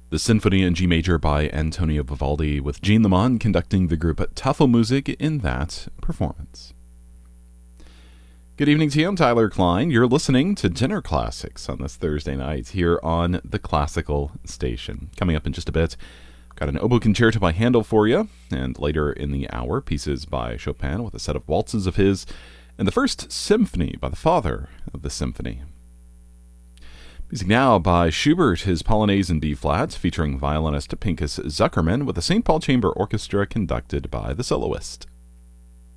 The Symphony in G Major by Antonio Vivaldi, with Jean Lemon conducting the group Tafelmusik in that performance. Good evening to you. I'm Tyler Klein. You're listening to Dinner Classics on this Thursday night here on the Classical Station. Coming up in just a bit, got an oboe concerto by Handel for you, and later in the hour, pieces by Chopin with a set of waltzes of his, and the first symphony by the father of the symphony. Music now by Schubert, his Polonaise in B-flat, featuring violinist Pinchas Zuckerman, with the St. Paul Chamber Orchestra conducted by the soloist.